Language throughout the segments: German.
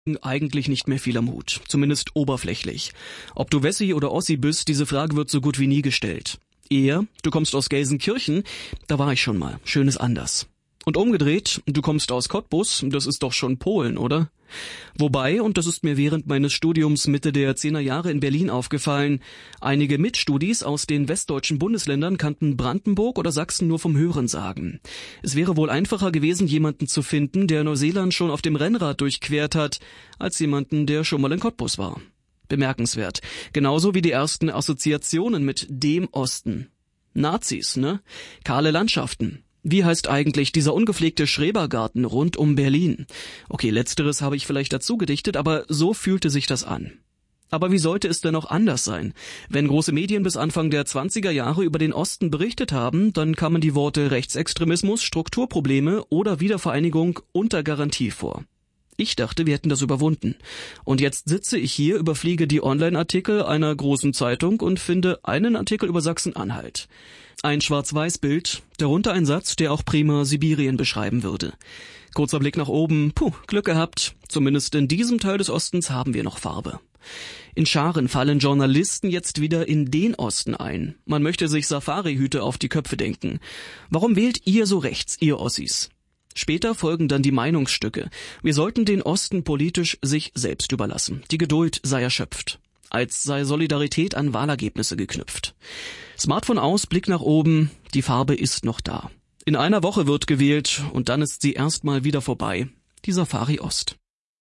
eigentlich nicht mehr viel am Hut, zumindest oberflächlich. Ob du Wessi oder Ossi bist, diese Frage wird so gut wie nie gestellt. Eher, du kommst aus Gelsenkirchen, da war ich schon mal, schön ist anders. Und umgedreht, du kommst aus Cottbus, das ist doch schon Polen, oder? Wobei, und das ist mir während meines Studiums Mitte der 10er Jahre in Berlin aufgefallen, einige Mitstudis aus den westdeutschen Bundesländern kannten Brandenburg oder Sachsen nur vom Hörensagen. Es wäre wohl einfacher gewesen, jemanden zu finden, der Neuseeland schon auf dem Rennrad durchquert hat, als jemanden, der schon mal in Cottbus war. Bemerkenswert. Genauso wie die ersten Assoziationen mit dem Osten. Nazis, ne? Kahle Landschaften. Wie heißt eigentlich dieser ungepflegte Schrebergarten rund um Berlin? Okay, letzteres habe ich vielleicht dazu gedichtet, aber so fühlte sich das an. Aber wie sollte es denn auch anders sein? Wenn große Medien bis Anfang der 20er Jahre über den Osten berichtet haben, dann kamen die Worte Rechtsextremismus, Strukturprobleme oder Wiedervereinigung unter Garantie vor. Ich dachte, wir hätten das überwunden. Und jetzt sitze ich hier, überfliege die Online-Artikel einer großen Zeitung und finde einen Artikel über Sachsen-Anhalt. Ein Schwarz-Weiß-Bild, darunter ein Satz, der auch prima Sibirien beschreiben würde. Kurzer Blick nach oben, Glück gehabt. Zumindest in diesem Teil des Ostens haben wir noch Farbe. In Scharen fallen Journalisten jetzt wieder in den Osten ein. Man möchte sich Safari-Hüte auf die Köpfe denken. Warum wählt ihr so rechts, ihr Ossis? Später folgen dann die Meinungsstücke. Wir sollten den Osten politisch sich selbst überlassen. Die Geduld sei erschöpft. Als sei Solidarität an Wahlergebnisse geknüpft. Smartphone aus, Blick nach oben, die Farbe ist noch da. In einer Woche wird gewählt und dann ist sie erstmal wieder vorbei. Die Safari Ost.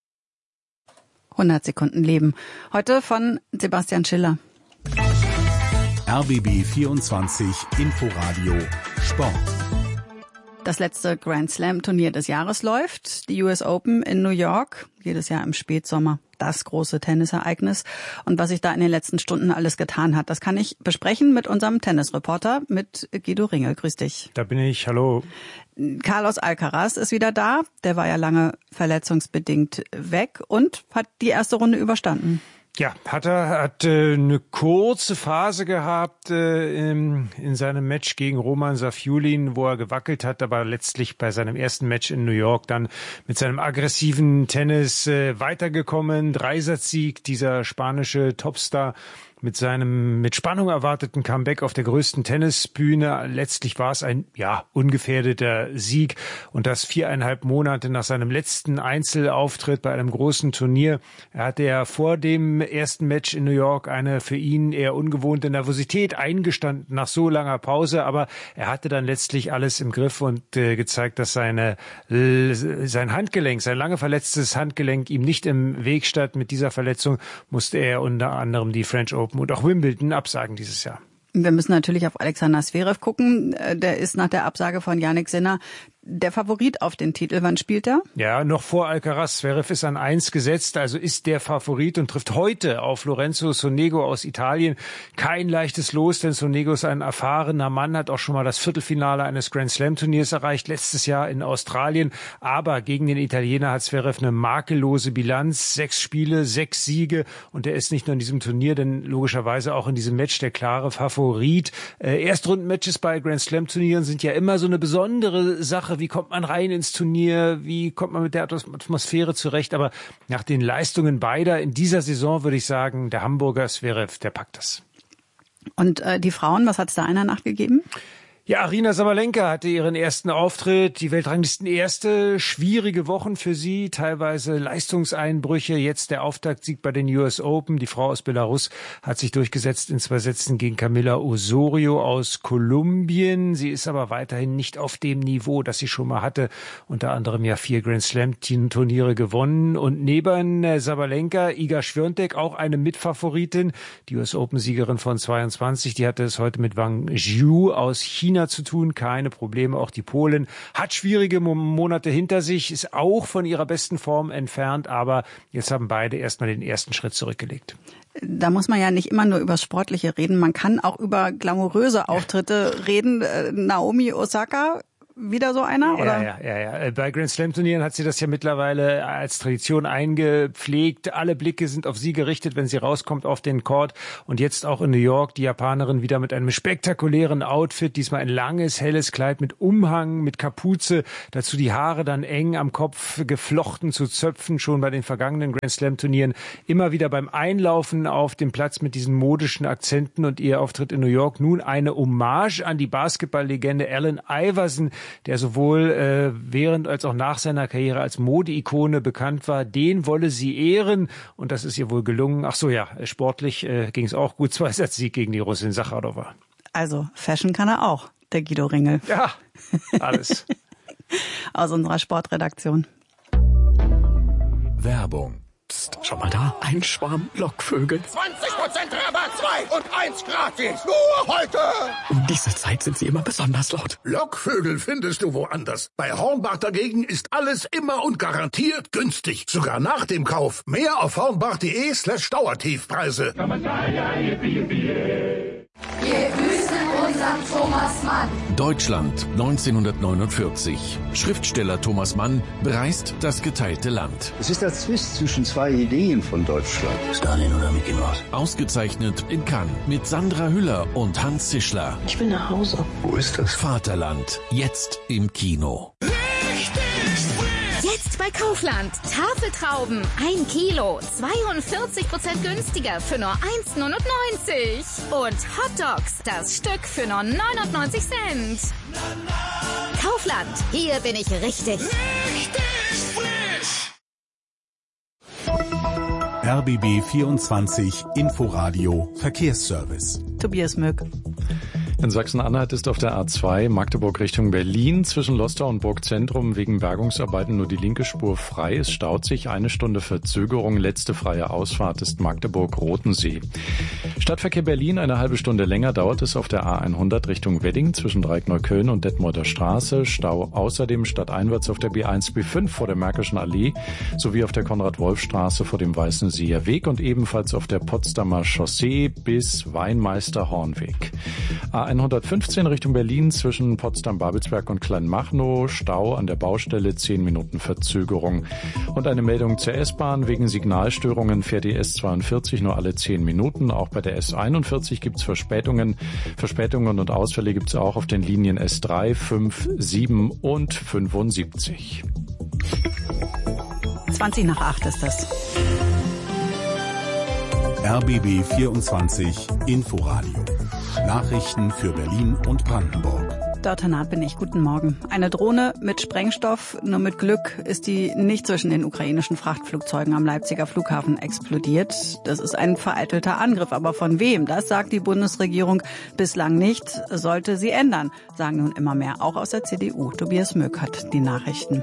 100 Sekunden Leben. Heute von Sebastian Schiller. RBB 24 Inforadio Sport. Das letzte Grand Slam Turnier des Jahres läuft. Die US Open in New York. Jedes Jahr im Spätsommer. Das große Tennisereignis. Und was sich da in den letzten Stunden alles getan hat, das kann ich besprechen mit unserem Tennisreporter, mit Guido Ringel. Grüß dich. Da bin ich, hallo. Carlos Alcaraz ist wieder da. Der war ja lange verletzungsbedingt weg und hat die erste Runde überstanden. Ja, hat eine kurze Phase gehabt in seinem Match gegen Roman Safiullin, wo er gewackelt hat, aber letztlich bei seinem ersten Match in New York dann mit seinem aggressiven Tennis weitergekommen. Dreisatzsieg, dieser spanische Topstar mit seinem mit Spannung erwarteten Comeback auf der größten Tennisbühne. Letztlich war es ein, ungefährdeter Sieg und das 4,5 Monate nach seinem letzten Einzelauftritt bei einem großen Turnier. Er hatte ja vor dem ersten Match in New York eine für ihn eher ungewohnte Nervosität eingestanden nach so langer Pause, aber er hatte dann letztlich alles im Griff und gezeigt, dass sein Handgelenk, sein lange verletztes Handgelenk ihm nicht im Weg stand. Mit dieser Verletzung musste er unter anderem die French Open und auch Wimbledon absagen dieses Jahr. Wir müssen natürlich auf Alexander Zverev gucken. Der ist nach der Absage von Jannik Sinner der Favorit auf den Titel. Wann spielt er? Ja, noch vor Alcaraz. Zverev ist an 1 gesetzt, also ist der Favorit und trifft heute auf Lorenzo Sonego aus Italien. Kein leichtes Los, denn Sonego ist ein erfahrener Mann, hat auch schon mal das Viertelfinale eines Grand Slam Turniers erreicht, letztes Jahr in Australien. Aber gegen den Italiener hat Zverev eine makellose Bilanz, 6 Spiele, 6 Siege und er ist nicht nur in diesem Turnier, denn logischerweise auch in diesem Match der klare Favorit. Erstrundenmatches bei Grand Slam Turnieren sind ja immer so eine besondere Sache. Wie kommt man rein ins Turnier? Wie kommt man mit der Atmosphäre zurecht? Aber nach den Leistungen beider in dieser Saison würde ich sagen, der Hamburger Zverev, der packt das. Und die Frauen, was hat es da einer nachgegeben? Ja, Aryna Sabalenka hatte ihren ersten Auftritt, die Weltranglisten erste, schwierige Wochen für sie, teilweise Leistungseinbrüche, jetzt der Auftaktsieg bei den US Open. Die Frau aus Belarus hat sich durchgesetzt in 2 Sätzen gegen Camila Osorio aus Kolumbien. Sie ist aber weiterhin nicht auf dem Niveau, das sie schon mal hatte, unter anderem ja 4 Grand Slam Turniere gewonnen. Und neben Sabalenka, Iga Swiatek, auch eine Mitfavoritin, die US Open Siegerin von 22, die hatte es heute mit Wang Zhu aus China zu tun, keine Probleme. Auch die Polin hat schwierige Monate hinter sich, ist auch von ihrer besten Form entfernt, aber jetzt haben beide erstmal den ersten Schritt zurückgelegt. Da muss man ja nicht immer nur über Sportliche reden, man kann auch über glamouröse Auftritte reden. Naomi Osaka wieder so einer, oder? Ja. Bei Grand Slam Turnieren hat sie das ja mittlerweile als Tradition eingepflegt. Alle Blicke sind auf sie gerichtet, wenn sie rauskommt auf den Court. Und jetzt auch in New York, die Japanerin wieder mit einem spektakulären Outfit. Diesmal ein langes, helles Kleid mit Umhang, mit Kapuze. Dazu die Haare dann eng am Kopf geflochten zu Zöpfen, schon bei den vergangenen Grand Slam Turnieren. Immer wieder beim Einlaufen auf dem Platz mit diesen modischen Akzenten und ihr Auftritt in New York. Nun eine Hommage an die Basketballlegende Allen Iverson, der sowohl während als auch nach seiner Karriere als Modeikone bekannt war. Den wolle sie ehren und das ist ihr wohl gelungen. Ach so, ja, sportlich ging es auch gut. 2-Satz-Sieg gegen die Russin Sacharowa. Also Fashion kann er auch, der Guido Ringel. Ja, alles. Aus unserer Sportredaktion. Werbung. Psst, schau mal da, ein Schwarm Lockvögel. 20% Rabatt, 2 und 1 gratis. Nur heute. Um diese Zeit sind sie immer besonders laut. Lockvögel findest du woanders. Bei Hornbach dagegen ist alles immer und garantiert günstig. Sogar nach dem Kauf. Mehr auf hornbach.de/Dauertiefpreise. Wir grüßen unseren Thomas Mann. Deutschland 1949. Schriftsteller Thomas Mann bereist das geteilte Land. Es ist der Zwist zwischen zwei Ideen von Deutschland. Stalin oder Mickey Mouse? Ausgezeichnet in Cannes mit Sandra Hüller und Hans Zischler. Ich will nach Hause. Wo ist das? Vaterland. Jetzt im Kino. Jetzt bei Kaufland. Tafeltrauben 1 Kilo, 42% günstiger für nur 1,99. Und Hotdogs, das Stück für nur 99 Cent. Kaufland, hier bin ich richtig. RBB 24 Inforadio Verkehrsservice. Tobias Möck. In Sachsen-Anhalt ist auf der A2 Magdeburg Richtung Berlin zwischen Lostar und Burgzentrum wegen Bergungsarbeiten nur die linke Spur frei. Es staut sich 1 Stunde Verzögerung. Letzte freie Ausfahrt ist Magdeburg-Rotensee. Stadtverkehr Berlin, eine halbe Stunde länger dauert es auf der A100 Richtung Wedding zwischen Dreieckneukölln und Detmolder Straße. Stau außerdem stadteinwärts auf der B1, B5 vor der Märkischen Allee sowie auf der Konrad-Wolf-Straße vor dem Weißenseer Weg und ebenfalls auf der Potsdamer Chaussee bis Weinmeister-Hornweg. A115 Richtung Berlin zwischen Potsdam-Babelsberg und Kleinmachnow. Stau an der Baustelle, 10 Minuten Verzögerung. Und eine Meldung zur S-Bahn. Wegen Signalstörungen fährt die S42 nur alle 10 Minuten. Auch bei der S41 gibt es Verspätungen. Verspätungen und Ausfälle gibt es auch auf den Linien S3, 5, 7 und 75. 20 nach 8 ist das. RBB 24 Inforadio. Nachrichten für Berlin und Brandenburg. Dort bin ich. Guten Morgen. Eine Drohne mit Sprengstoff, nur mit Glück ist die nicht zwischen den ukrainischen Frachtflugzeugen am Leipziger Flughafen explodiert. Das ist ein vereitelter Angriff. Aber von wem? Das sagt die Bundesregierung bislang nicht. Sollte sie ändern, sagen nun immer mehr. Auch aus der CDU. Tobias Möck hat die Nachrichten.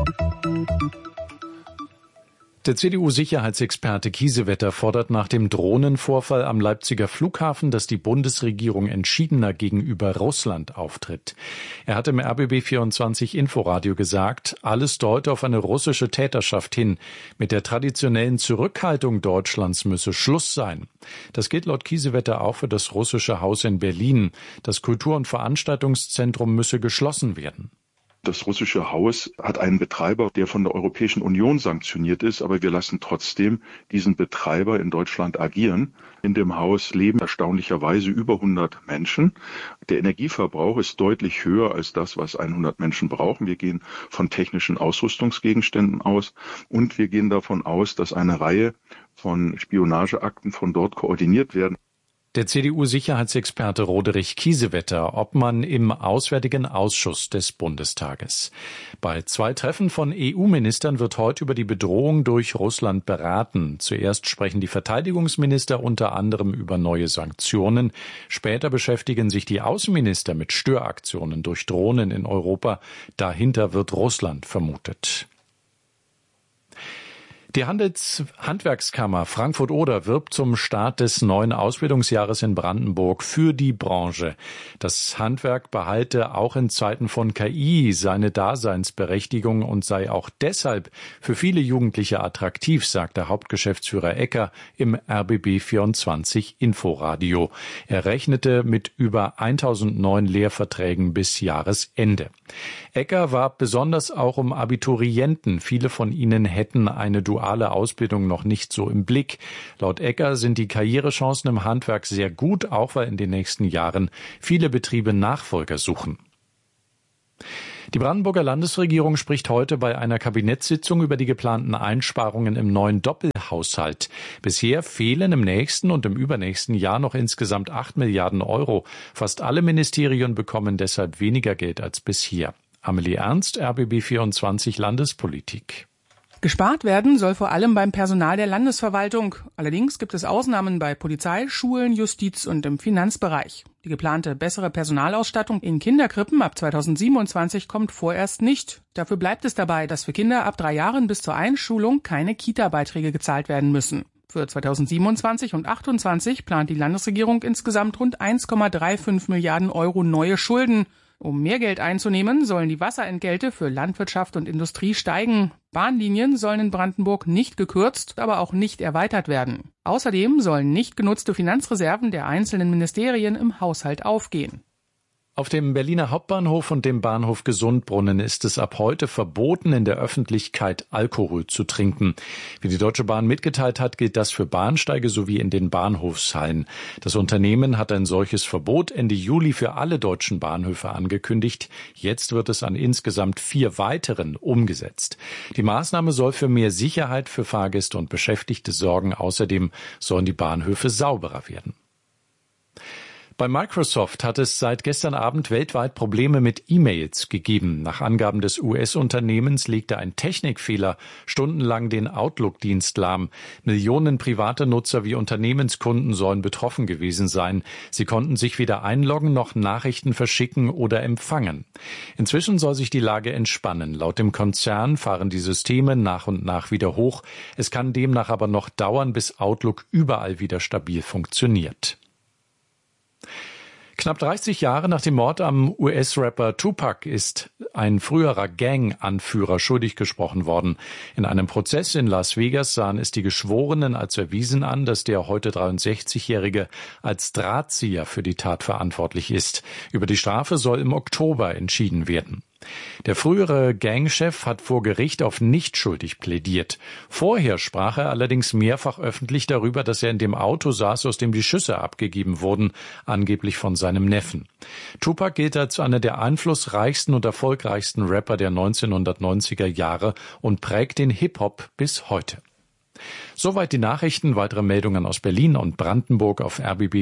Der CDU-Sicherheitsexperte Kiesewetter fordert nach dem Drohnenvorfall am Leipziger Flughafen, dass die Bundesregierung entschiedener gegenüber Russland auftritt. Er hat im RBB24 Inforadio gesagt, alles deute auf eine russische Täterschaft hin. Mit der traditionellen Zurückhaltung Deutschlands müsse Schluss sein. Das gilt laut Kiesewetter auch für das russische Haus in Berlin. Das Kultur- und Veranstaltungszentrum müsse geschlossen werden. Das russische Haus hat einen Betreiber, der von der Europäischen Union sanktioniert ist, aber wir lassen trotzdem diesen Betreiber in Deutschland agieren. In dem Haus leben erstaunlicherweise über 100 Menschen. Der Energieverbrauch ist deutlich höher als das, was 100 Menschen brauchen. Wir gehen von technischen Ausrüstungsgegenständen aus und wir gehen davon aus, dass eine Reihe von Spionageakten von dort koordiniert werden. Der CDU-Sicherheitsexperte Roderich Kiesewetter, Obmann im Auswärtigen Ausschuss des Bundestages. Bei 2 Treffen von EU-Ministern wird heute über die Bedrohung durch Russland beraten. Zuerst sprechen die Verteidigungsminister unter anderem über neue Sanktionen. Später beschäftigen sich die Außenminister mit Störaktionen durch Drohnen in Europa. Dahinter wird Russland vermutet. Die Handwerkskammer Frankfurt-Oder wirbt zum Start des neuen Ausbildungsjahres in Brandenburg für die Branche. Das Handwerk behalte auch in Zeiten von KI seine Daseinsberechtigung und sei auch deshalb für viele Jugendliche attraktiv, sagte Hauptgeschäftsführer Ecker im RBB24 Inforadio. Er rechnete mit über 1000 neuen Lehrverträgen bis Jahresende. Ecker warb besonders auch um Abiturienten. Viele von ihnen hätten eine duale Ausbildung noch nicht so im Blick. Laut Ecker sind die Karrierechancen im Handwerk sehr gut, auch weil in den nächsten Jahren viele Betriebe Nachfolger suchen. Die Brandenburger Landesregierung spricht heute bei einer Kabinettssitzung über die geplanten Einsparungen im neuen Doppelhaushalt. Bisher fehlen im nächsten und im übernächsten Jahr noch insgesamt 8 Milliarden Euro. Fast alle Ministerien bekommen deshalb weniger Geld als bisher. Amelie Ernst, RBB24 Landespolitik. Gespart werden soll vor allem beim Personal der Landesverwaltung. Allerdings gibt es Ausnahmen bei Polizei, Schulen, Justiz und im Finanzbereich. Die geplante bessere Personalausstattung in Kinderkrippen ab 2027 kommt vorerst nicht. Dafür bleibt es dabei, dass für Kinder ab 3 Jahren bis zur Einschulung keine Kita-Beiträge gezahlt werden müssen. Für 2027 und 2028 plant die Landesregierung insgesamt rund 1,35 Milliarden Euro neue Schulden. Um mehr Geld einzunehmen, sollen die Wasserentgelte für Landwirtschaft und Industrie steigen. Bahnlinien sollen in Brandenburg nicht gekürzt, aber auch nicht erweitert werden. Außerdem sollen nicht genutzte Finanzreserven der einzelnen Ministerien im Haushalt aufgehen. Auf dem Berliner Hauptbahnhof und dem Bahnhof Gesundbrunnen ist es ab heute verboten, in der Öffentlichkeit Alkohol zu trinken. Wie die Deutsche Bahn mitgeteilt hat, gilt das für Bahnsteige sowie in den Bahnhofshallen. Das Unternehmen hat ein solches Verbot Ende Juli für alle deutschen Bahnhöfe angekündigt. Jetzt wird es an insgesamt 4 weiteren umgesetzt. Die Maßnahme soll für mehr Sicherheit für Fahrgäste und Beschäftigte sorgen. Außerdem sollen die Bahnhöfe sauberer werden. Bei Microsoft hat es seit gestern Abend weltweit Probleme mit E-Mails gegeben. Nach Angaben des US-Unternehmens legte ein Technikfehler stundenlang den Outlook-Dienst lahm. Millionen private Nutzer wie Unternehmenskunden sollen betroffen gewesen sein. Sie konnten sich weder einloggen noch Nachrichten verschicken oder empfangen. Inzwischen soll sich die Lage entspannen. Laut dem Konzern fahren die Systeme nach und nach wieder hoch. Es kann demnach aber noch dauern, bis Outlook überall wieder stabil funktioniert. Knapp 30 Jahre nach dem Mord am US-Rapper Tupac ist ein früherer Gang-Anführer schuldig gesprochen worden. In einem Prozess in Las Vegas sahen es die Geschworenen als erwiesen an, dass der heute 63-Jährige als Drahtzieher für die Tat verantwortlich ist. Über die Strafe soll im Oktober entschieden werden. Der frühere Gangchef hat vor Gericht auf nicht schuldig plädiert. Vorher sprach er allerdings mehrfach öffentlich darüber, dass er in dem Auto saß, aus dem die Schüsse abgegeben wurden, angeblich von seinem Neffen. Tupac gilt als einer der einflussreichsten und erfolgreichsten Rapper der 1990er Jahre und prägt den Hip-Hop bis heute. Soweit die Nachrichten. Weitere Meldungen aus Berlin und Brandenburg auf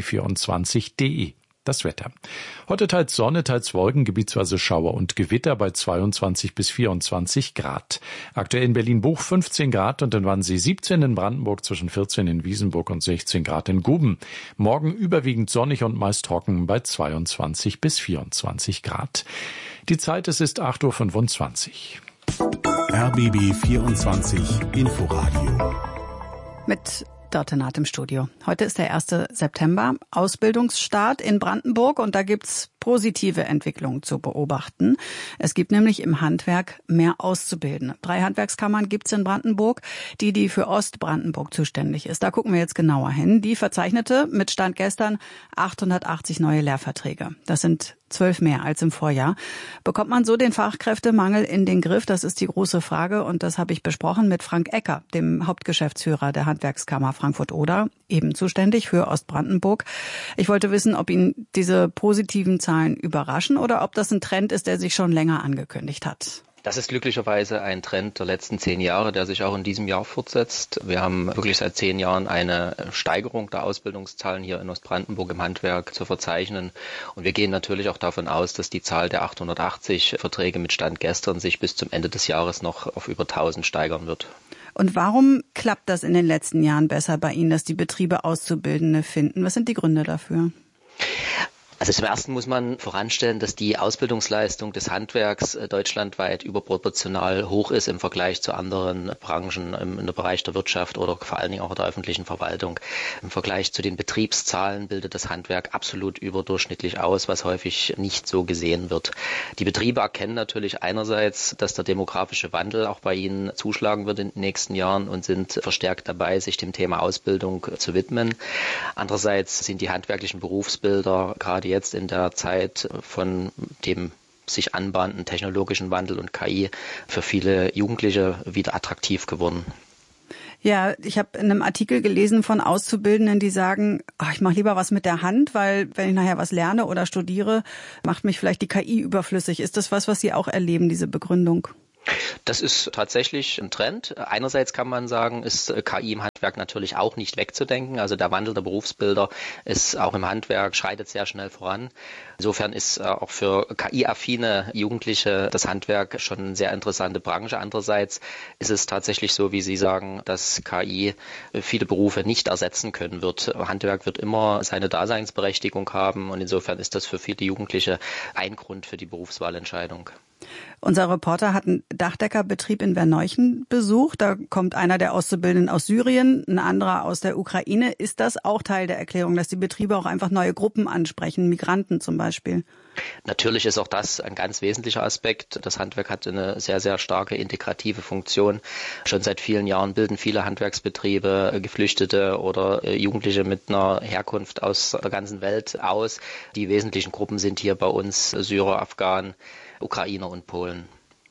rbb24.de. Das Wetter. Heute teils Sonne, teils Wolken, gebietsweise Schauer und Gewitter bei 22 bis 24 Grad. Aktuell in Berlin-Buch 15 Grad und in Wannsee 17, in Brandenburg zwischen 14 in Wiesenburg und 16 Grad in Guben. Morgen überwiegend sonnig und meist trocken bei 22 bis 24 Grad. Die Zeit, es ist 8:25 Uhr. RBB 24 Inforadio. Mit Dörte Naht im Studio. Heute ist der 1. September, Ausbildungsstart in Brandenburg und da gibt's positive Entwicklungen zu beobachten. Es gibt nämlich im Handwerk mehr Auszubildende. 3 Handwerkskammern gibt's in Brandenburg, die für Ostbrandenburg zuständig ist. Da gucken wir jetzt genauer hin. Die verzeichnete mit Stand gestern 880 neue Lehrverträge. Das sind 12 mehr als im Vorjahr. Bekommt man so den Fachkräftemangel in den Griff? Das ist die große Frage und das habe ich besprochen mit Frank Ecker, dem Hauptgeschäftsführer der Handwerkskammer Frankfurt-Oder, eben zuständig für Ostbrandenburg. Ich wollte wissen, ob ihn diese positiven Zahlen überraschen oder ob das ein Trend ist, der sich schon länger angekündigt hat. Das ist glücklicherweise ein Trend der letzten 10 Jahre, der sich auch in diesem Jahr fortsetzt. Wir haben wirklich seit 10 Jahren eine Steigerung der Ausbildungszahlen hier in Ostbrandenburg im Handwerk zu verzeichnen. Und wir gehen natürlich auch davon aus, dass die Zahl der 880 Verträge mit Stand gestern sich bis zum Ende des Jahres noch auf über 1000 steigern wird. Und warum klappt das in den letzten Jahren besser bei Ihnen, dass die Betriebe Auszubildende finden? Was sind die Gründe dafür? Also zum Ersten muss man voranstellen, dass die Ausbildungsleistung des Handwerks deutschlandweit überproportional hoch ist im Vergleich zu anderen Branchen im Bereich der Wirtschaft oder vor allen Dingen auch der öffentlichen Verwaltung. Im Vergleich zu den Betriebszahlen bildet das Handwerk absolut überdurchschnittlich aus, was häufig nicht so gesehen wird. Die Betriebe erkennen natürlich einerseits, dass der demografische Wandel auch bei ihnen zuschlagen wird in den nächsten Jahren und sind verstärkt dabei, sich dem Thema Ausbildung zu widmen. Andererseits sind die handwerklichen Berufsbilder gerade jetzt in der Zeit von dem sich anbahnenden technologischen Wandel und KI für viele Jugendliche wieder attraktiv geworden. Ja, ich habe in einem Artikel gelesen von Auszubildenden, die sagen, ich mache lieber was mit der Hand, weil wenn ich nachher was lerne oder studiere, macht mich vielleicht die KI überflüssig. Ist das was Sie auch erleben, diese Begründung? Das ist tatsächlich ein Trend. Einerseits kann man sagen, ist KI im Handwerk natürlich auch nicht wegzudenken. Also der Wandel der Berufsbilder ist auch im Handwerk, schreitet sehr schnell voran. Insofern ist auch für KI-affine Jugendliche das Handwerk schon eine sehr interessante Branche. Andererseits ist es tatsächlich so, wie Sie sagen, dass KI viele Berufe nicht ersetzen können wird. Handwerk wird immer seine Daseinsberechtigung haben und insofern ist das für viele Jugendliche ein Grund für die Berufswahlentscheidung. Unser Reporter hat einen Dachdeckerbetrieb in Verneuchen besucht. Da kommt einer der Auszubildenden aus Syrien, ein anderer aus der Ukraine. Ist das auch Teil der Erklärung, dass die Betriebe auch einfach neue Gruppen ansprechen, Migranten zum Beispiel? Natürlich ist auch das ein ganz wesentlicher Aspekt. Das Handwerk hat eine sehr, sehr starke integrative Funktion. Schon seit vielen Jahren bilden viele Handwerksbetriebe Geflüchtete oder Jugendliche mit einer Herkunft aus der ganzen Welt aus. Die wesentlichen Gruppen sind hier bei uns Syrer, Afghanen, Ukrainer und Polen.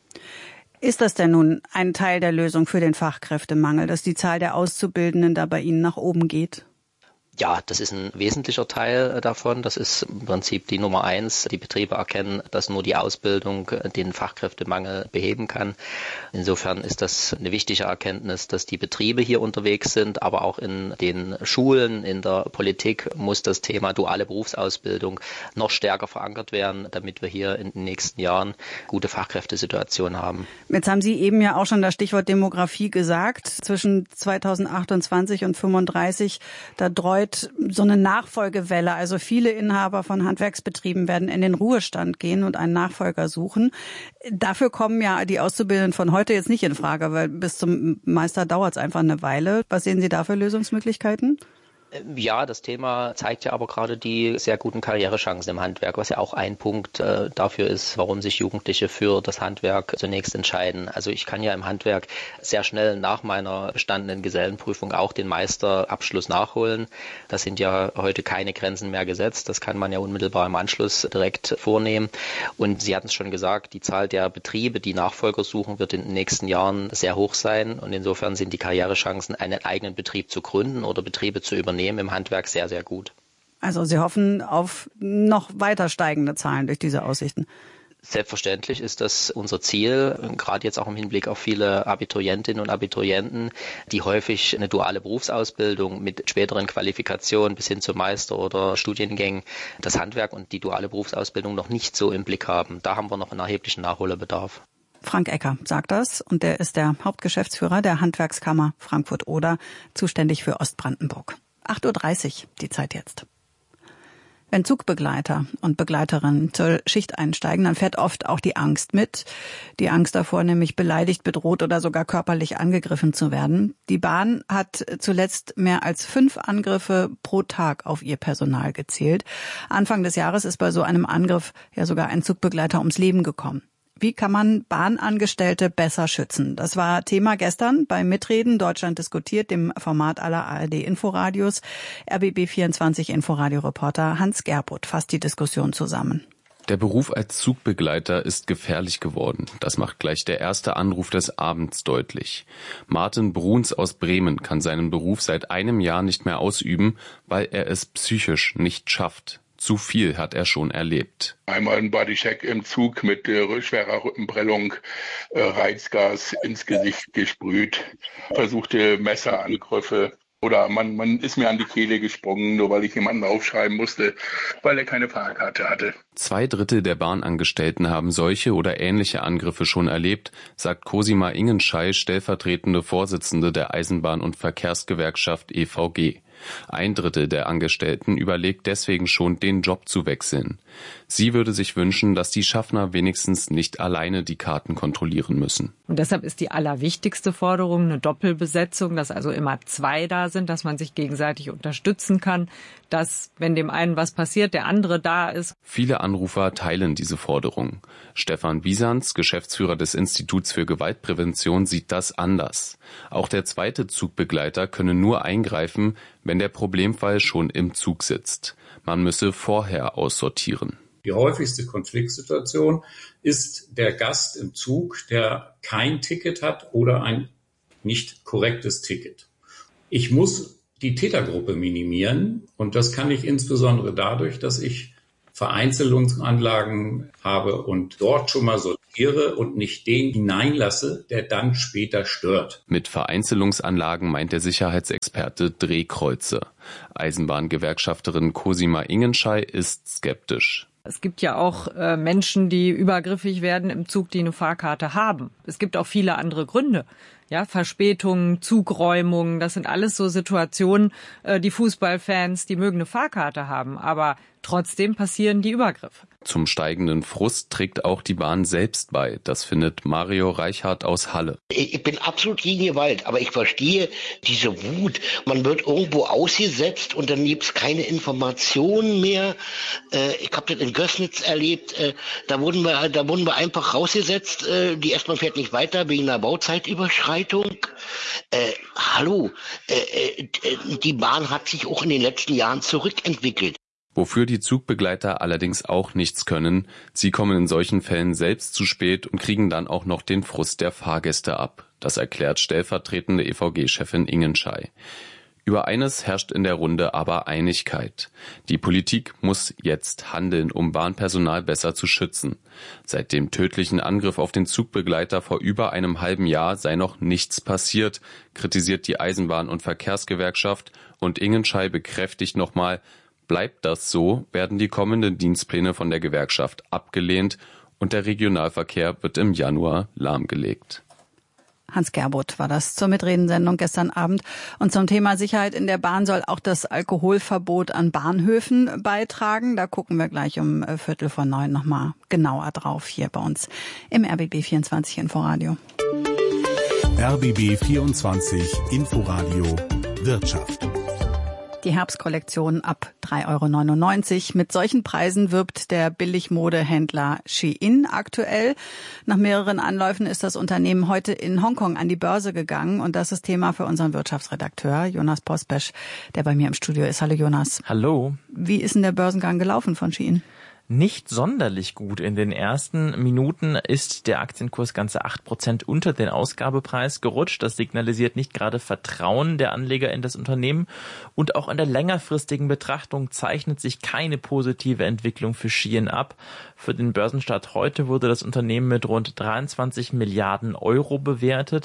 Ist das denn nun ein Teil der Lösung für den Fachkräftemangel, dass die Zahl der Auszubildenden da bei Ihnen nach oben geht? Ja, das ist ein wesentlicher Teil davon. Das ist im Prinzip die Nummer 1. Die Betriebe erkennen, dass nur die Ausbildung den Fachkräftemangel beheben kann. Insofern ist das eine wichtige Erkenntnis, dass die Betriebe hier unterwegs sind, aber auch in den Schulen, in der Politik muss das Thema duale Berufsausbildung noch stärker verankert werden, damit wir hier in den nächsten Jahren gute Fachkräftesituation haben. Jetzt haben Sie eben ja auch schon das Stichwort Demografie gesagt. Zwischen 2028 und 35, da droht so eine Nachfolgewelle. Also viele Inhaber von Handwerksbetrieben werden in den Ruhestand gehen und einen Nachfolger suchen. Dafür kommen ja die Auszubildenden von heute jetzt nicht in Frage, weil bis zum Meister dauert es einfach eine Weile. Was sehen Sie da für Lösungsmöglichkeiten? Ja, das Thema zeigt ja aber gerade die sehr guten Karrierechancen im Handwerk, was ja auch ein Punkt dafür ist, warum sich Jugendliche für das Handwerk zunächst entscheiden. Also ich kann ja im Handwerk sehr schnell nach meiner bestandenen Gesellenprüfung auch den Meisterabschluss nachholen. Da sind ja heute keine Grenzen mehr gesetzt. Das kann man ja unmittelbar im Anschluss direkt vornehmen. Und Sie hatten es schon gesagt, die Zahl der Betriebe, die Nachfolger suchen, wird in den nächsten Jahren sehr hoch sein. Und insofern sind die Karrierechancen, einen eigenen Betrieb zu gründen oder Betriebe zu übernehmen, im Handwerk sehr, sehr gut. Also Sie hoffen auf noch weiter steigende Zahlen durch diese Aussichten? Selbstverständlich ist das unser Ziel, gerade jetzt auch im Hinblick auf viele Abiturientinnen und Abiturienten, die häufig eine duale Berufsausbildung mit späteren Qualifikationen bis hin zum Meister oder Studiengängen das Handwerk und die duale Berufsausbildung noch nicht so im Blick haben. Da haben wir noch einen erheblichen Nachholbedarf. Frank Ecker sagt das und der ist der Hauptgeschäftsführer der Handwerkskammer Frankfurt-Oder, zuständig für Ostbrandenburg. 8.30 Uhr, die Zeit jetzt. Wenn Zugbegleiter und Begleiterinnen zur Schicht einsteigen, dann fährt oft auch die Angst mit. Die Angst davor, nämlich beleidigt, bedroht oder sogar körperlich angegriffen zu werden. Die Bahn hat zuletzt mehr als 5 Angriffe pro Tag auf ihr Personal gezählt. Anfang des Jahres ist bei so einem Angriff ja sogar ein Zugbegleiter ums Leben gekommen. Wie kann man Bahnangestellte besser schützen? Das war Thema gestern beim Mitreden Deutschland diskutiert, dem Format aller ARD-Inforadios. RBB24-Inforadio-Reporter Hans Gerbuth fasst die Diskussion zusammen. Der Beruf als Zugbegleiter ist gefährlich geworden. Das macht gleich der erste Anruf des Abends deutlich. Martin Bruns aus Bremen kann seinen Beruf seit einem Jahr nicht mehr ausüben, weil er es psychisch nicht schafft. Zu viel hat er schon erlebt. Einmal ein Bodycheck im Zug mit schwerer Rückenprellung, Reizgas ins Gesicht gesprüht, versuchte Messerangriffe. Oder man ist mir an die Kehle gesprungen, nur weil ich jemanden aufschreiben musste, weil er keine Fahrkarte hatte. 2/3 der Bahnangestellten haben solche oder ähnliche Angriffe schon erlebt, sagt Cosima Ingenschei, stellvertretende Vorsitzende der Eisenbahn- und Verkehrsgewerkschaft EVG. 1 Drittel der Angestellten überlegt deswegen schon, den Job zu wechseln. Sie würde sich wünschen, dass die Schaffner wenigstens nicht alleine die Karten kontrollieren müssen. Und deshalb ist die allerwichtigste Forderung eine Doppelbesetzung, dass also immer 2 da sind, dass man sich gegenseitig unterstützen kann, dass, wenn dem einen was passiert, der andere da ist. Viele Anrufer teilen diese Forderung. Stefan Bisanz, Geschäftsführer des Instituts für Gewaltprävention, sieht das anders. Auch der zweite Zugbegleiter könne nur eingreifen, wenn der Problemfall schon im Zug sitzt. Man müsse vorher aussortieren. Die häufigste Konfliktsituation ist der Gast im Zug, der kein Ticket hat oder ein nicht korrektes Ticket. Ich muss die Tätergruppe minimieren und das kann ich insbesondere dadurch, dass ich Vereinzelungsanlagen habe und dort schon mal sortiere und nicht den hineinlasse, der dann später stört. Mit Vereinzelungsanlagen meint der Sicherheitsexperte Drehkreuze. Eisenbahngewerkschafterin Cosima Ingenschei ist skeptisch. Es gibt ja auch Menschen, die übergriffig werden im Zug, die eine Fahrkarte haben. Es gibt auch viele andere Gründe. Ja, Verspätungen, Zugräumungen, das sind alles so Situationen, die Fußballfans, die mögen eine Fahrkarte haben, aber trotzdem passieren die Übergriffe. Zum steigenden Frust trägt auch die Bahn selbst bei. Das findet Mario Reichhardt aus Halle. Ich bin absolut gegen Gewalt, aber ich verstehe diese Wut. Man wird irgendwo ausgesetzt und dann gibt's keine Informationen mehr. Ich habe das in Gößnitz erlebt. Da wurden wir einfach rausgesetzt. Die S-Bahn fährt nicht weiter wegen einer Bauzeitüberschreitung. Hallo, die Bahn hat sich auch in den letzten Jahren zurückentwickelt. Wofür die Zugbegleiter allerdings auch nichts können, sie kommen in solchen Fällen selbst zu spät und kriegen dann auch noch den Frust der Fahrgäste ab. Das erklärt stellvertretende EVG-Chefin Ingenschei. Über eines herrscht in der Runde aber Einigkeit. Die Politik muss jetzt handeln, um Bahnpersonal besser zu schützen. Seit dem tödlichen Angriff auf den Zugbegleiter vor über einem halben Jahr sei noch nichts passiert, kritisiert die Eisenbahn- und Verkehrsgewerkschaft, und Ingenschei bekräftigt nochmal: Bleibt das so, werden die kommenden Dienstpläne von der Gewerkschaft abgelehnt und der Regionalverkehr wird im Januar lahmgelegt. Hans Gerbuth war das zur Mitredensendung gestern Abend. Und zum Thema Sicherheit in der Bahn soll auch das Alkoholverbot an Bahnhöfen beitragen. Da gucken wir gleich um 8:45 nochmal genauer drauf hier bei uns im RBB 24 Inforadio. RBB 24 Inforadio Wirtschaft. Die Herbstkollektion ab 3,99 €. Mit solchen Preisen wirbt der Billigmodehändler Shein aktuell. Nach mehreren Anläufen ist das Unternehmen heute in Hongkong an die Börse gegangen. Und das ist Thema für unseren Wirtschaftsredakteur Jonas Pospesch, der bei mir im Studio ist. Hallo Jonas. Hallo. Wie ist denn der Börsengang gelaufen von Shein? Nicht sonderlich gut. In den ersten Minuten ist der Aktienkurs ganze 8% unter den Ausgabepreis gerutscht. Das signalisiert nicht gerade Vertrauen der Anleger in das Unternehmen. Und auch an der längerfristigen Betrachtung zeichnet sich keine positive Entwicklung für Shein ab. Für den Börsenstart heute wurde das Unternehmen mit rund 23 Milliarden € bewertet.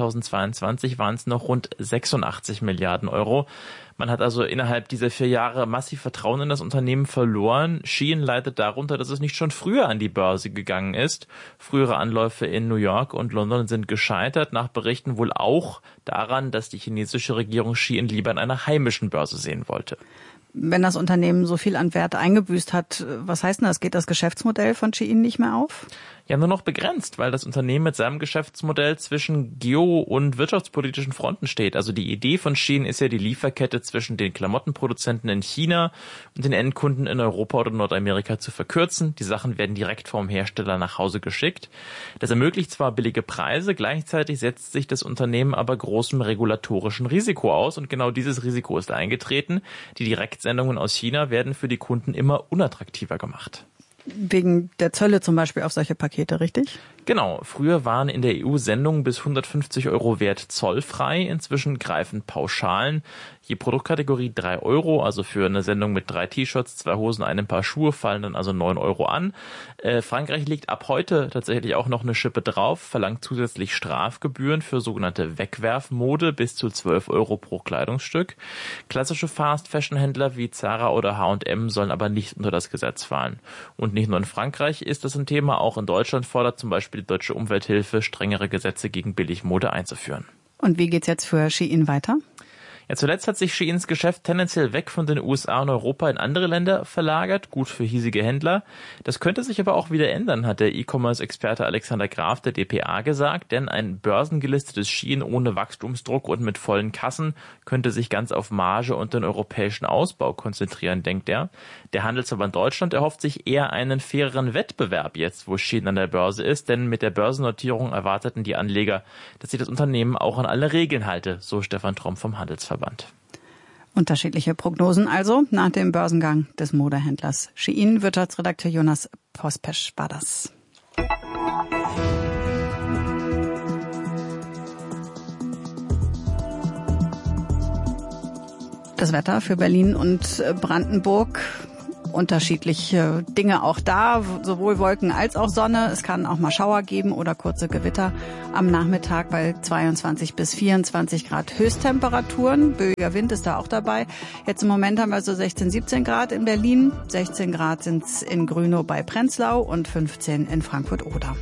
2022 waren es noch rund 86 Milliarden €. Man hat also innerhalb dieser 4 Jahre massiv Vertrauen in das Unternehmen verloren. Shein leidet darunter, dass es nicht schon früher an die Börse gegangen ist. Frühere Anläufe in New York und London sind gescheitert, nach Berichten wohl auch daran, dass die chinesische Regierung Shein lieber an einer heimischen Börse sehen wollte. Wenn das Unternehmen so viel an Wert eingebüßt hat, was heißt denn das? Geht das Geschäftsmodell von Shein nicht mehr auf? Ja, nur noch begrenzt, weil das Unternehmen mit seinem Geschäftsmodell zwischen geo- und wirtschaftspolitischen Fronten steht. Also die Idee von Shein ist ja die Lieferkette zwischen den Klamottenproduzenten in China und den Endkunden in Europa oder Nordamerika zu verkürzen. Die Sachen werden direkt vom Hersteller nach Hause geschickt. Das ermöglicht zwar billige Preise, gleichzeitig setzt sich das Unternehmen aber großem regulatorischen Risiko aus. Und genau dieses Risiko ist eingetreten. Die Direktsendungen aus China werden für die Kunden immer unattraktiver gemacht. Wegen der Zölle zum Beispiel auf solche Pakete, richtig? Genau. Früher waren in der EU Sendungen bis 150 € Wert zollfrei. Inzwischen greifen Pauschalen. Je Produktkategorie 3 €, also für eine Sendung mit 3 T-Shirts, 2 Hosen, einem Paar Schuhe, fallen dann also 9 € an. Frankreich legt ab heute tatsächlich auch noch eine Schippe drauf, verlangt zusätzlich Strafgebühren für sogenannte Wegwerfmode bis zu 12 € pro Kleidungsstück. Klassische Fast-Fashion-Händler wie Zara oder H&M sollen aber nicht unter das Gesetz fallen. Und nicht nur in Frankreich ist das ein Thema, auch in Deutschland fordert zum Beispiel die Deutsche Umwelthilfe, strengere Gesetze gegen Billigmode einzuführen. Und wie geht's jetzt für Shein weiter? Ja, zuletzt hat sich Sheins Geschäft tendenziell weg von den USA und Europa in andere Länder verlagert, gut für hiesige Händler. Das könnte sich aber auch wieder ändern, hat der E-Commerce-Experte Alexander Graf der dpa gesagt, denn ein börsengelistetes Shein ohne Wachstumsdruck und mit vollen Kassen könnte sich ganz auf Marge und den europäischen Ausbau konzentrieren, denkt er. Der Handelsverband Deutschland erhofft sich eher einen faireren Wettbewerb jetzt, wo Shein an der Börse ist, denn mit der Börsennotierung erwarteten die Anleger, dass sich das Unternehmen auch an alle Regeln halte, so Stefan Tromp vom Handelsverband. Unterschiedliche Prognosen also nach dem Börsengang des Modehändlers Shein. Wirtschaftsredakteur Jonas Pospesch war das. Das Wetter für Berlin und Brandenburg. Unterschiedliche Dinge auch da, sowohl Wolken als auch Sonne. Es kann auch mal Schauer geben oder kurze Gewitter am Nachmittag bei 22 bis 24 Grad Höchsttemperaturen. Böiger Wind ist da auch dabei. Jetzt im Moment haben wir so 16, 17 Grad in Berlin. 16 Grad sind es in Grünow bei Prenzlau und 15 in Frankfurt-Oder.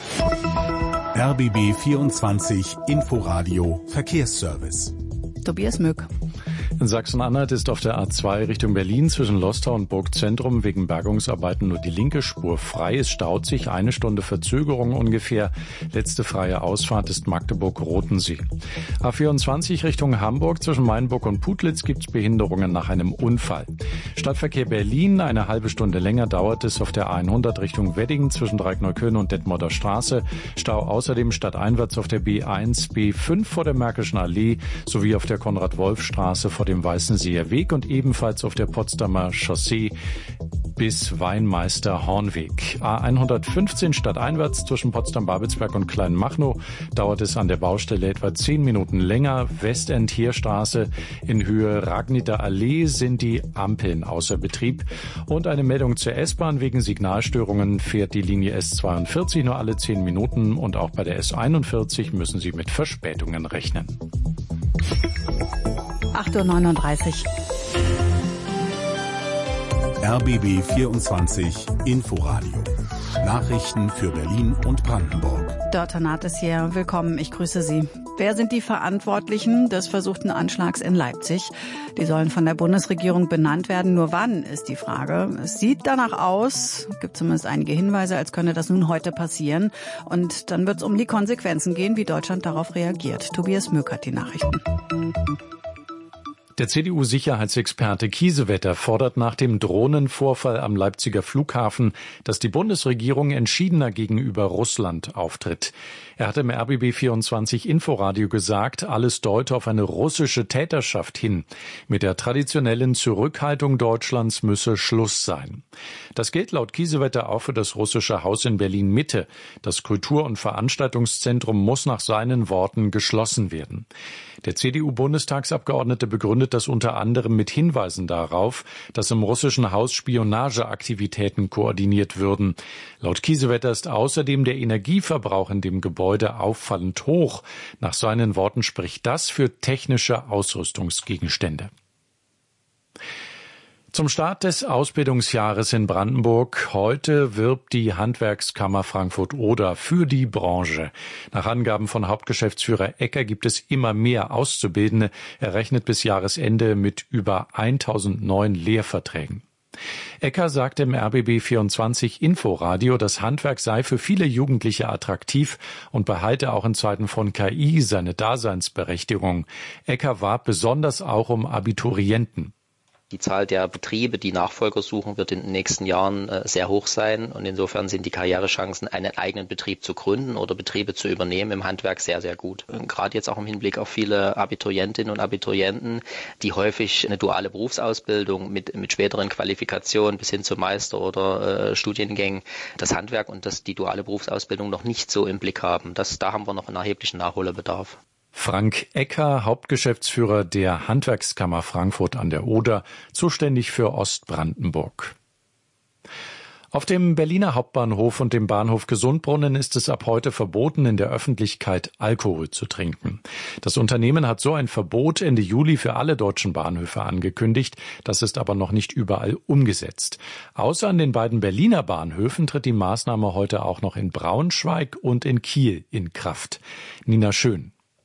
RBB 24 Inforadio Verkehrsservice. Tobias Möck. In Sachsen-Anhalt ist auf der A2 Richtung Berlin zwischen Lostal und Burgzentrum wegen Bergungsarbeiten nur die linke Spur frei. Es staut sich, 1 Stunde Verzögerung ungefähr. Letzte freie Ausfahrt ist Magdeburg-Rotensee. A24 Richtung Hamburg zwischen Mainburg und Putlitz gibt es Behinderungen nach einem Unfall. Stadtverkehr Berlin, eine halbe Stunde länger dauert es auf der A100 Richtung Wedding zwischen Dreieckneukölln und Detmolder Straße. Stau außerdem stadteinwärts auf der B1, B5 vor der Märkischen Allee sowie auf der Konrad-Wolf-Straße vor dem Weißenseer Weg und ebenfalls auf der Potsdamer Chaussee bis Weinmeister-Hornweg. A115 stadteinwärts zwischen Potsdam-Babelsberg und Kleinmachnow dauert es an der Baustelle etwa 10 Minuten länger. Westend-Heerstraße in Höhe Ragniter Allee sind die Ampeln außer Betrieb. Und eine Meldung zur S-Bahn: wegen Signalstörungen fährt die Linie S42 nur alle 10 Minuten und auch bei der S41 müssen Sie mit Verspätungen rechnen. 8:39 Uhr. RBB 24 Inforadio. Nachrichten für Berlin und Brandenburg. Dörte Naht ist hier. Willkommen, ich grüße Sie. Wer sind die Verantwortlichen des versuchten Anschlags in Leipzig? Die sollen von der Bundesregierung benannt werden. Nur wann, ist die Frage. Es sieht danach aus, gibt zumindest einige Hinweise, als könne das nun heute passieren. Und dann wird es um die Konsequenzen gehen, wie Deutschland darauf reagiert. Tobias Möck hat die Nachrichten. Der CDU-Sicherheitsexperte Kiesewetter fordert nach dem Drohnenvorfall am Leipziger Flughafen, dass die Bundesregierung entschiedener gegenüber Russland auftritt. Er hat im RBB 24 Inforadio gesagt, alles deute auf eine russische Täterschaft hin. Mit der traditionellen Zurückhaltung Deutschlands müsse Schluss sein. Das gilt laut Kiesewetter auch für das russische Haus in Berlin-Mitte. Das Kultur- und Veranstaltungszentrum muss nach seinen Worten geschlossen werden. Der CDU-Bundestagsabgeordnete begründet das unter anderem mit Hinweisen darauf, dass im russischen Haus Spionageaktivitäten koordiniert würden. Laut Kiesewetter ist außerdem der Energieverbrauch in dem Gebäude auffallend hoch. Nach seinen Worten spricht das für technische Ausrüstungsgegenstände. Zum Start des Ausbildungsjahres in Brandenburg. Heute wirbt die Handwerkskammer Frankfurt-Oder für die Branche. Nach Angaben von Hauptgeschäftsführer Ecker gibt es immer mehr Auszubildende. Er rechnet bis Jahresende mit über 1000 neuen Lehrverträgen. Ecker sagte im RBB 24 Inforadio, das Handwerk sei für viele Jugendliche attraktiv und behalte auch in Zeiten von KI seine Daseinsberechtigung. Ecker warb besonders auch um Abiturienten. Die Zahl der Betriebe, die Nachfolger suchen, wird in den nächsten Jahren sehr hoch sein. Und insofern sind die Karrierechancen, einen eigenen Betrieb zu gründen oder Betriebe zu übernehmen, im Handwerk sehr, sehr gut. Gerade jetzt auch im Hinblick auf viele Abiturientinnen und Abiturienten, die häufig eine duale Berufsausbildung mit späteren Qualifikationen bis hin zum Meister- oder Studiengängen, das Handwerk und die duale Berufsausbildung noch nicht so im Blick haben. Da haben wir noch einen erheblichen Nachholbedarf. Frank Ecker, Hauptgeschäftsführer der Handwerkskammer Frankfurt an der Oder, zuständig für Ostbrandenburg. Auf dem Berliner Hauptbahnhof und dem Bahnhof Gesundbrunnen ist es ab heute verboten, in der Öffentlichkeit Alkohol zu trinken. Das Unternehmen hat so ein Verbot Ende Juli für alle deutschen Bahnhöfe angekündigt. Das ist aber noch nicht überall umgesetzt. Außer an den beiden Berliner Bahnhöfen tritt die Maßnahme heute auch noch in Braunschweig und in Kiel in Kraft. Nina Schön.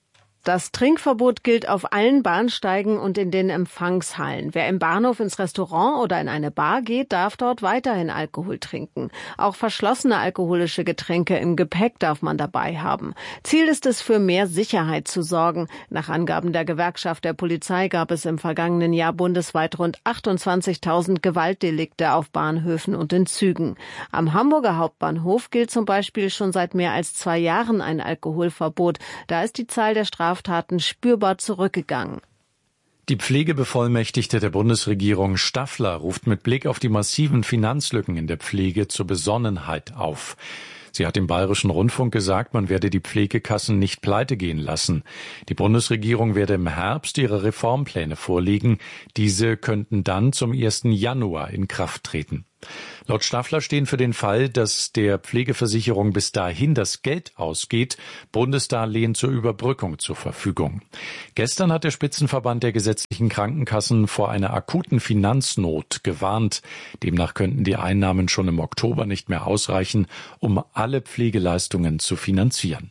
Das Trinkverbot gilt auf allen Bahnsteigen und in den Empfangshallen. Wer im Bahnhof ins Restaurant oder in eine Bar geht, darf dort weiterhin Alkohol trinken. Auch verschlossene alkoholische Getränke im Gepäck darf man dabei haben. Ziel ist es, für mehr Sicherheit zu sorgen. Nach Angaben der Gewerkschaft der Polizei gab es im vergangenen Jahr bundesweit rund 28.000 Gewaltdelikte auf Bahnhöfen und in Zügen. Am Hamburger Hauptbahnhof gilt zum Beispiel schon seit mehr als 2 Jahren ein Alkoholverbot. Da ist die Zahl der Straftaten spürbar zurückgegangen. Die Pflegebevollmächtigte der Bundesregierung Staffler ruft mit Blick auf die massiven Finanzlücken in der Pflege zur Besonnenheit auf. Sie hat im Bayerischen Rundfunk gesagt, man werde die Pflegekassen nicht pleite gehen lassen. Die Bundesregierung werde im Herbst ihre Reformpläne vorlegen. Diese könnten dann zum 1. Januar in Kraft treten. Laut Staffler stehen für den Fall, dass der Pflegeversicherung bis dahin das Geld ausgeht, Bundesdarlehen zur Überbrückung zur Verfügung. Gestern hat der Spitzenverband der gesetzlichen Krankenkassen vor einer akuten Finanznot gewarnt. Demnach könnten die Einnahmen schon im Oktober nicht mehr ausreichen, um alle Pflegeleistungen zu finanzieren.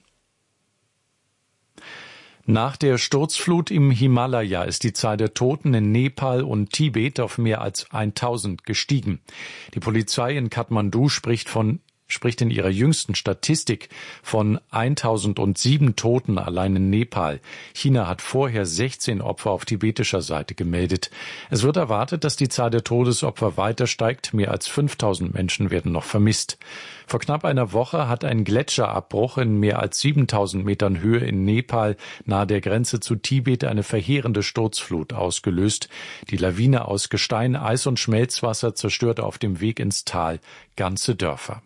Nach der Sturzflut im Himalaya ist die Zahl der Toten in Nepal und Tibet auf mehr als 1000 gestiegen. Die Polizei in Kathmandu spricht in ihrer jüngsten Statistik von 1007 Toten allein in Nepal. China hat vorher 16 Opfer auf tibetischer Seite gemeldet. Es wird erwartet, dass die Zahl der Todesopfer weiter steigt. Mehr als 5000 Menschen werden noch vermisst. Vor knapp einer Woche hat ein Gletscherabbruch in mehr als 7000 Metern Höhe in Nepal nahe der Grenze zu Tibet eine verheerende Sturzflut ausgelöst. Die Lawine aus Gestein, Eis und Schmelzwasser zerstörte auf dem Weg ins Tal ganze Dörfer.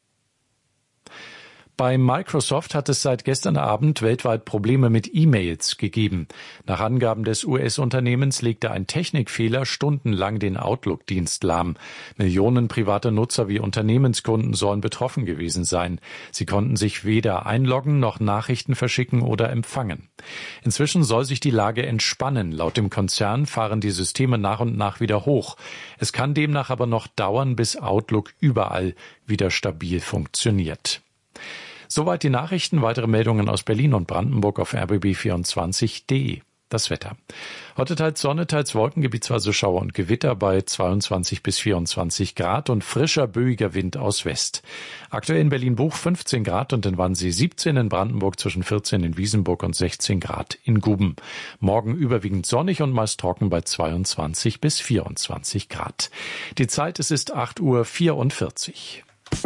Bei Microsoft hat es seit gestern Abend weltweit Probleme mit E-Mails gegeben. Nach Angaben des US-Unternehmens legte ein Technikfehler stundenlang den Outlook-Dienst lahm. Millionen private Nutzer wie Unternehmenskunden sollen betroffen gewesen sein. Sie konnten sich weder einloggen noch Nachrichten verschicken oder empfangen. Inzwischen soll sich die Lage entspannen. Laut dem Konzern fahren die Systeme nach und nach wieder hoch. Es kann demnach aber noch dauern, bis Outlook überall wieder stabil funktioniert. Soweit die Nachrichten. Weitere Meldungen aus Berlin und Brandenburg auf rbb24.de. Das Wetter. Heute teils Sonne, teils Wolken, gebietsweise Schauer und Gewitter bei 22 bis 24 Grad und frischer, böiger Wind aus West. Aktuell in Berlin-Buch 15 Grad und in Wannsee 17, in Brandenburg zwischen 14 in Wiesenburg und 16 Grad in Guben. Morgen überwiegend sonnig und meist trocken bei 22 bis 24 Grad. Die Zeit, es ist 8:44 Uhr.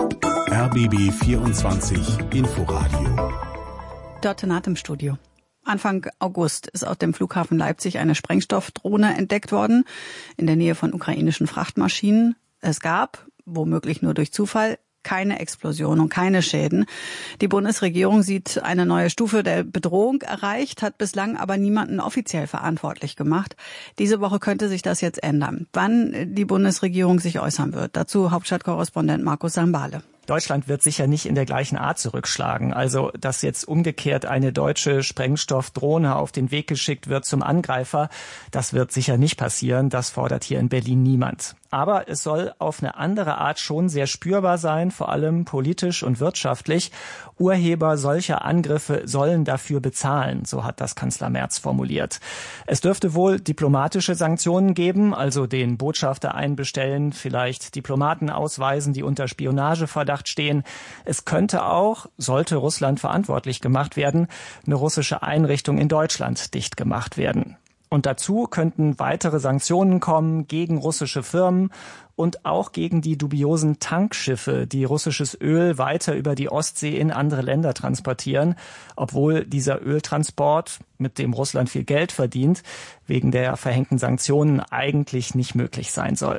RBB 24 Inforadio. Dörte Naht im Studio. Anfang August ist auf dem Flughafen Leipzig eine Sprengstoffdrohne entdeckt worden in der Nähe von ukrainischen Frachtmaschinen. Es gab, womöglich nur durch Zufall, keine Explosion und keine Schäden. Die Bundesregierung sieht eine neue Stufe der Bedrohung erreicht, hat bislang aber niemanden offiziell verantwortlich gemacht. Diese Woche könnte sich das jetzt ändern. Wann die Bundesregierung sich äußern wird, dazu Hauptstadtkorrespondent Markus Sambale. Deutschland wird sicher nicht in der gleichen Art zurückschlagen. Also, dass jetzt umgekehrt eine deutsche Sprengstoffdrohne auf den Weg geschickt wird zum Angreifer, das wird sicher nicht passieren. Das fordert hier in Berlin niemand. Aber es soll auf eine andere Art schon sehr spürbar sein, vor allem politisch und wirtschaftlich. Urheber solcher Angriffe sollen dafür bezahlen, so hat das Kanzler Merz formuliert. Es dürfte wohl diplomatische Sanktionen geben, also den Botschafter einbestellen, vielleicht Diplomaten ausweisen, die unter Spionageverdacht stehen. Es könnte auch, sollte Russland verantwortlich gemacht werden, eine russische Einrichtung in Deutschland dicht gemacht werden. Und dazu könnten weitere Sanktionen kommen gegen russische Firmen und auch gegen die dubiosen Tankschiffe, die russisches Öl weiter über die Ostsee in andere Länder transportieren, obwohl dieser Öltransport, mit dem Russland viel Geld verdient, wegen der verhängten Sanktionen eigentlich nicht möglich sein soll.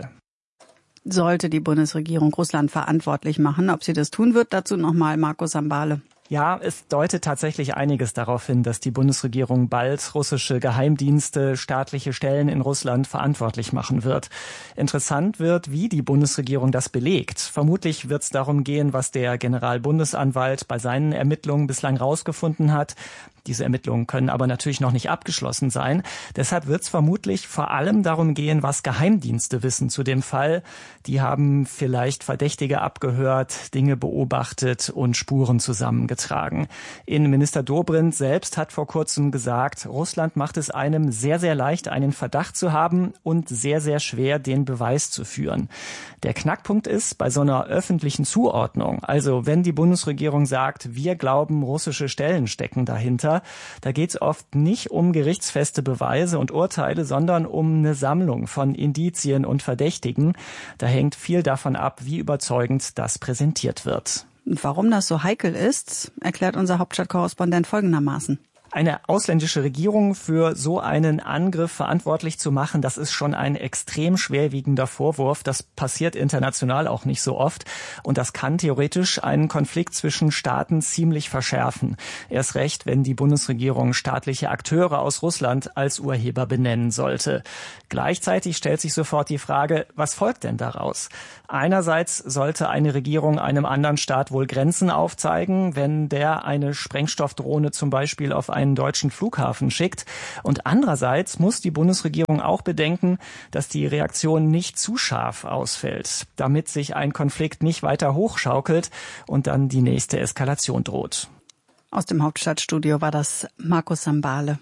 Sollte die Bundesregierung Russland verantwortlich machen, ob sie das tun wird, dazu nochmal Markus Sambale. Ja, es deutet tatsächlich einiges darauf hin, dass die Bundesregierung bald russische Geheimdienste, staatliche Stellen in Russland verantwortlich machen wird. Interessant wird, wie die Bundesregierung das belegt. Vermutlich wird es darum gehen, was der Generalbundesanwalt bei seinen Ermittlungen bislang rausgefunden hat. Diese Ermittlungen können aber natürlich noch nicht abgeschlossen sein. Deshalb wird es vermutlich vor allem darum gehen, was Geheimdienste wissen zu dem Fall. Die haben vielleicht Verdächtige abgehört, Dinge beobachtet und Spuren zusammengetragen. Innenminister Dobrindt selbst hat vor kurzem gesagt, Russland macht es einem sehr, sehr leicht, einen Verdacht zu haben und sehr, sehr schwer, den Beweis zu führen. Der Knackpunkt ist bei so einer öffentlichen Zuordnung, also wenn die Bundesregierung sagt, wir glauben, russische Stellen stecken dahinter, da geht es oft nicht um gerichtsfeste Beweise und Urteile, sondern um eine Sammlung von Indizien und Verdächtigen. Da hängt viel davon ab, wie überzeugend das präsentiert wird. Und warum das so heikel ist, erklärt unser Hauptstadtkorrespondent folgendermaßen. Eine ausländische Regierung für so einen Angriff verantwortlich zu machen, das ist schon ein extrem schwerwiegender Vorwurf. Das passiert international auch nicht so oft. Und das kann theoretisch einen Konflikt zwischen Staaten ziemlich verschärfen. Erst recht, wenn die Bundesregierung staatliche Akteure aus Russland als Urheber benennen sollte. Gleichzeitig stellt sich sofort die Frage, was folgt denn daraus? Einerseits sollte eine Regierung einem anderen Staat wohl Grenzen aufzeigen, wenn der eine Sprengstoffdrohne zum Beispiel auf einen deutschen Flughafen schickt. Und andererseits muss die Bundesregierung auch bedenken, dass die Reaktion nicht zu scharf ausfällt, damit sich ein Konflikt nicht weiter hochschaukelt und dann die nächste Eskalation droht. Aus dem Hauptstadtstudio war das Markus Sambale.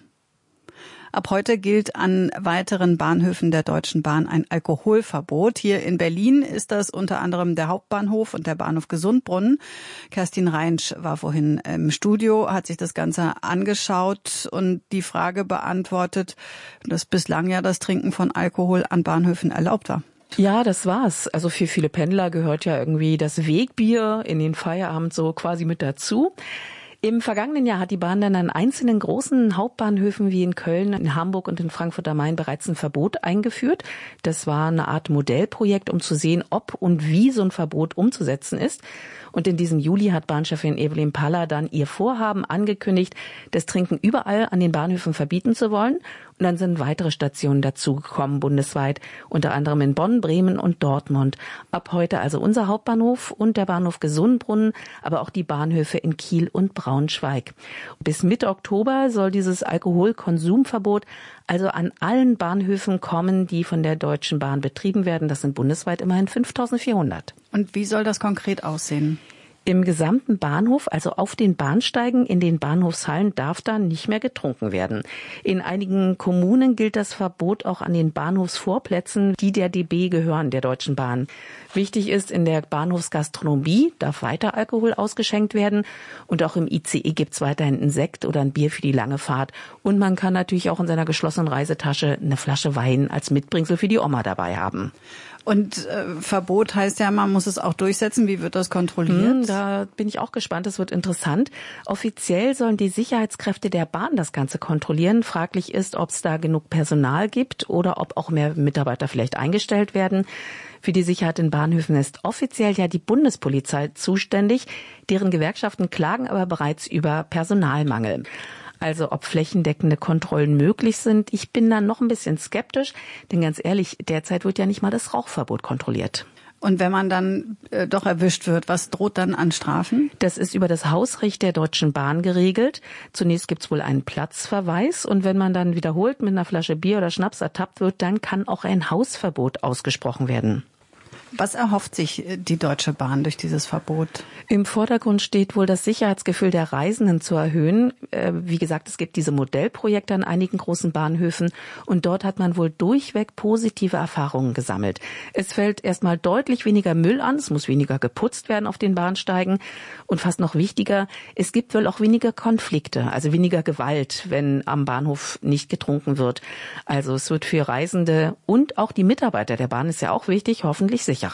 Ab heute gilt an weiteren Bahnhöfen der Deutschen Bahn ein Alkoholverbot. Hier in Berlin ist das unter anderem der Hauptbahnhof und der Bahnhof Gesundbrunnen. Kerstin Reinsch war vorhin im Studio, hat sich das Ganze angeschaut und die Frage beantwortet, dass bislang ja das Trinken von Alkohol an Bahnhöfen erlaubt war. Ja, das war's. Also für viele Pendler gehört ja irgendwie das Wegbier in den Feierabend so quasi mit dazu. Im vergangenen Jahr hat die Bahn dann an einzelnen großen Hauptbahnhöfen wie in Köln, in Hamburg und in Frankfurt am Main bereits ein Verbot eingeführt. Das war eine Art Modellprojekt, um zu sehen, ob und wie so ein Verbot umzusetzen ist. Und in diesem Juli hat Bahnchefin Evelyn Paller dann ihr Vorhaben angekündigt, das Trinken überall an den Bahnhöfen verbieten zu wollen. Und dann sind weitere Stationen dazugekommen bundesweit, unter anderem in Bonn, Bremen und Dortmund. Ab heute also unser Hauptbahnhof und der Bahnhof Gesundbrunnen, aber auch die Bahnhöfe in Kiel und Braunschweig. Bis Mitte Oktober soll dieses Alkoholkonsumverbot also an allen Bahnhöfen kommen, die von der Deutschen Bahn betrieben werden. Das sind bundesweit immerhin 5.400. Und wie soll das konkret aussehen? Im gesamten Bahnhof, also auf den Bahnsteigen, in den Bahnhofshallen, darf dann nicht mehr getrunken werden. In einigen Kommunen gilt das Verbot auch an den Bahnhofsvorplätzen, die der DB gehören, der Deutschen Bahn. Wichtig ist, in der Bahnhofsgastronomie darf weiter Alkohol ausgeschenkt werden. Und auch im ICE gibt's weiterhin einen Sekt oder ein Bier für die lange Fahrt. Und man kann natürlich auch in seiner geschlossenen Reisetasche eine Flasche Wein als Mitbringsel für die Oma dabei haben. Und Verbot heißt ja, man muss es auch durchsetzen. Wie wird das kontrolliert? Da bin ich auch gespannt. Das wird interessant. Offiziell sollen die Sicherheitskräfte der Bahn das Ganze kontrollieren. Fraglich ist, ob es da genug Personal gibt oder ob auch mehr Mitarbeiter vielleicht eingestellt werden. Für die Sicherheit in Bahnhöfen ist offiziell ja die Bundespolizei zuständig. Deren Gewerkschaften klagen aber bereits über Personalmangel. Also ob flächendeckende Kontrollen möglich sind. Ich bin da noch ein bisschen skeptisch, denn ganz ehrlich, derzeit wird ja nicht mal das Rauchverbot kontrolliert. Und wenn man dann doch erwischt wird, was droht dann an Strafen? Das ist über das Hausrecht der Deutschen Bahn geregelt. Zunächst gibt's wohl einen Platzverweis und wenn man dann wiederholt mit einer Flasche Bier oder Schnaps ertappt wird, dann kann auch ein Hausverbot ausgesprochen werden. Was erhofft sich die Deutsche Bahn durch dieses Verbot? Im Vordergrund steht wohl, das Sicherheitsgefühl der Reisenden zu erhöhen. Wie gesagt, es gibt diese Modellprojekte an einigen großen Bahnhöfen und dort hat man wohl durchweg positive Erfahrungen gesammelt. Es fällt erstmal deutlich weniger Müll an, es muss weniger geputzt werden auf den Bahnsteigen und fast noch wichtiger, es gibt wohl auch weniger Konflikte, also weniger Gewalt, wenn am Bahnhof nicht getrunken wird. Also es wird für Reisende und auch die Mitarbeiter der Bahn, ist ja auch wichtig, hoffentlich sicherer.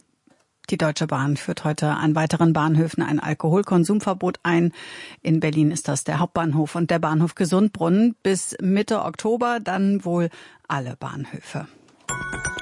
Die Deutsche Bahn führt heute an weiteren Bahnhöfen ein Alkoholkonsumverbot ein. In Berlin ist das der Hauptbahnhof und der Bahnhof Gesundbrunnen. Bis Mitte Oktober dann wohl alle Bahnhöfe.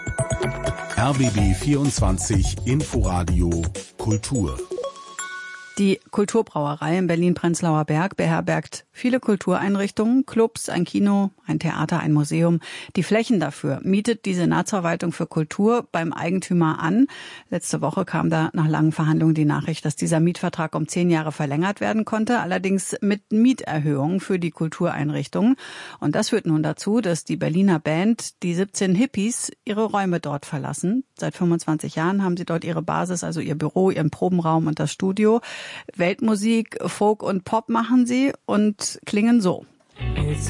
RBB 24 Inforadio Kultur. Die Kulturbrauerei in Berlin-Prenzlauer Berg beherbergt viele Kultureinrichtungen, Clubs, ein Kino, ein Theater, ein Museum. Die Flächen dafür mietet die Senatsverwaltung für Kultur beim Eigentümer an. Letzte Woche kam da nach langen Verhandlungen die Nachricht, dass dieser Mietvertrag um 10 Jahre verlängert werden konnte, allerdings mit Mieterhöhungen für die Kultureinrichtungen. Und das führt nun dazu, dass die Berliner Band, die 17 Hippies, ihre Räume dort verlassen. Seit 25 Jahren haben sie dort ihre Basis, also ihr Büro, ihren Probenraum und das Studio. Weltmusik, Folk und Pop machen sie und klingen so. It's